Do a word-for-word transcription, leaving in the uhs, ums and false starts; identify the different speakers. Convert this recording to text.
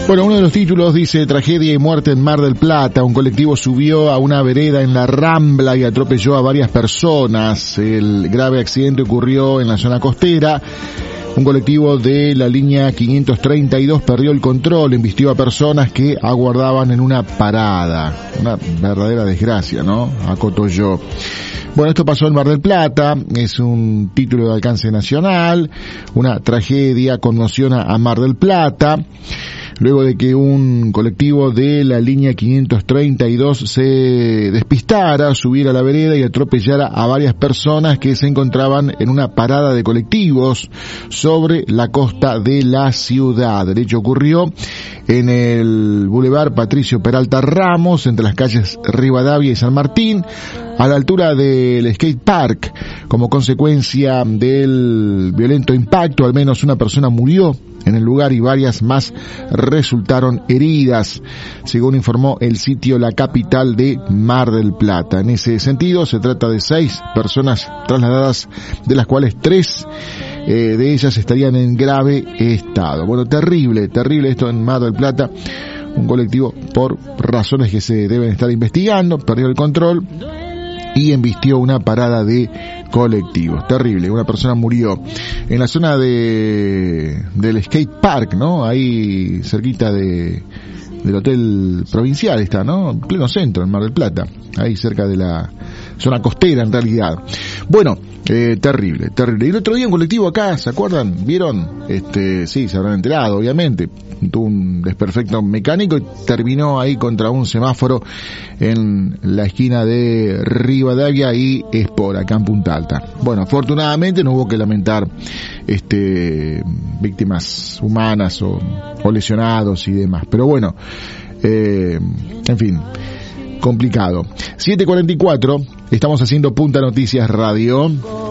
Speaker 1: Bueno, uno de los títulos dice: tragedia y muerte en Mar del Plata. Un colectivo subió a una vereda en la Rambla y atropelló a varias personas. El grave accidente ocurrió en la zona costera. Un colectivo de la línea quinientos treinta y dos perdió el control, embistió a personas que aguardaban en una parada. Una verdadera desgracia, ¿no? Acotolló. Bueno, esto pasó en Mar del Plata, es un título de alcance nacional. Una tragedia conmociona a Mar del Plata, luego de que un colectivo de la línea quinientos treinta y dos se despistara, subiera a la vereda y atropellara a varias personas que se encontraban en una parada de colectivos sobre la costa de la ciudad. El hecho ocurrió en el Boulevard Patricio Peralta Ramos, entre las calles Rivadavia y San Martín, a la altura del skate park. Como consecuencia del violento impacto, al menos una persona murió en el lugar y varias más resultaron heridas, según informó el sitio La Capital de Mar del Plata. En ese sentido, se trata de seis personas trasladadas, de las cuales tres eh, de ellas estarían en grave estado. Bueno, terrible, terrible esto en Mar del Plata. Un colectivo, por razones que se deben estar investigando, perdió el control y embistió una parada de colectivos. Terrible, una persona murió en la zona de del skate park, ¿no? Ahí cerquita de del hotel provincial está, ¿no? En pleno centro, en Mar del Plata, ahí cerca de la zona costera en realidad. Bueno, eh, terrible, terrible. Y el otro día un colectivo acá, ¿se acuerdan? ¿Vieron? Este, sí, se habrán enterado, obviamente. Tuvo un desperfecto mecánico y terminó ahí contra un semáforo en la esquina de Rivadavia y Espora, acá en Punta Alta. Bueno, afortunadamente no hubo que lamentar este víctimas humanas o, o lesionados y demás. Pero bueno, eh, en fin, complicado. siete cuarenta y cuatro, estamos haciendo Punta Noticias Radio.